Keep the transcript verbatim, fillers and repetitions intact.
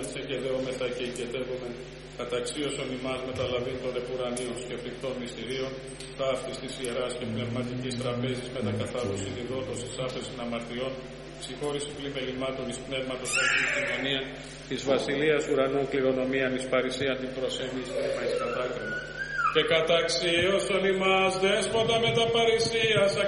σε κεδεόμεθα και οικετεύομαι, καταξίωσον ημάς μεταλαβήν των επουρανίων σκεφτικών μυστηρίων, ταύτης της ιεράς και πνευματικής τραπέζης με τα καθαρούς συνειδότος εις άφεσιν αμαρτιών, συγχώρηση πλημελημάτων εις πνεύματος αυτής κοινωνία, της βασιλείας ουρανών κληρονομίαν εις παρησίαν την προσέμη εις χρήμα εις κατάκριμα. Και καταξίωσον ημάς δέσποτα με τα παρησίας